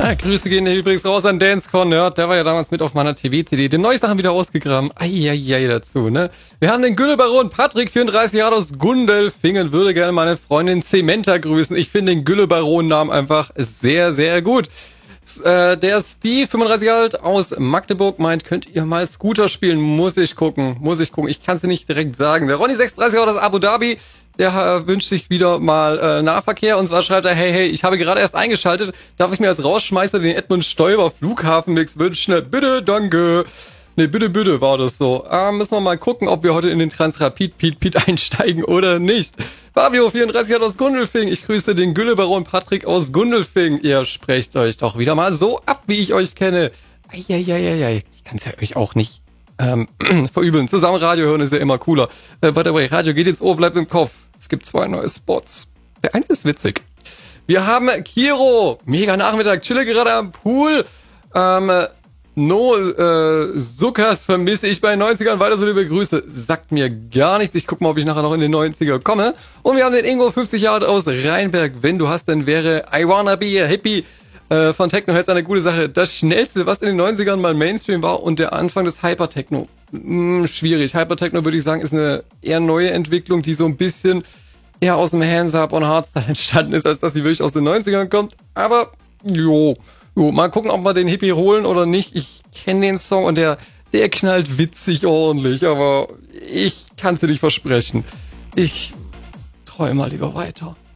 Grüße gehen hier übrigens raus an DanceCon, ja, der war ja damals mit auf meiner TV-CD. Den neue Sachen wieder ausgegraben. Eieiei dazu, ne? Wir haben den Güllebaron Patrick, 34 Jahre aus Gundelfingen, würde gerne meine Freundin Cementa grüßen. Ich finde den Güllebaron-Namen einfach sehr, sehr gut. Der Steve, 35 Jahre alt, aus Magdeburg, meint, könnt ihr mal Scooter spielen? Muss ich gucken. Ich kann es dir nicht direkt sagen. Der Ronny, 36 Jahre alt, aus Abu Dhabi, der wünscht sich wieder mal Nahverkehr. Und zwar schreibt er, hey, ich habe gerade erst eingeschaltet. Darf ich mir als Rausschmeißer den Edmund Stoiber Flughafenmix wünschen? Bitte, danke. Nee, bitte war das so. Müssen wir mal gucken, ob wir heute in den Transrapid Piet einsteigen oder nicht. Fabio, 34 Jahre aus Gundelfingen. Ich grüße den Güllebaron Patrick aus Gundelfingen. Ihr sprecht euch doch wieder mal so ab, wie ich euch kenne. Eieieiei. Ich kann es ja euch auch nicht verübeln. Zusammen Radio hören ist ja immer cooler. By the way, Radio geht ins Ohr, bleibt im Kopf. Es gibt 2 neue Spots. Der eine ist witzig. Wir haben Kiro. Mega Nachmittag. Chille gerade am Pool. Zuckers vermisse ich bei den 90ern. Weiter so liebe Grüße. Sagt mir gar nichts. Ich guck mal, ob ich nachher noch in den 90er komme. Und wir haben den Ingo, 50 Jahre aus Rheinberg. Wenn du hast, dann wäre I Wanna Be a Hippie von Techno Heads eine gute Sache. Das Schnellste, was in den 90ern mal Mainstream war und der Anfang des Hypertechno. Schwierig. Hypertechno, würde ich sagen, ist eine eher neue Entwicklung, die so ein bisschen eher aus dem Hands Up und Hardstyle entstanden ist, als dass sie wirklich aus den 90ern kommt. Aber, mal gucken, ob wir den Hippie holen oder nicht. Ich kenne den Song und der knallt witzig ordentlich, aber ich kann es dir nicht versprechen. Ich träume mal lieber weiter.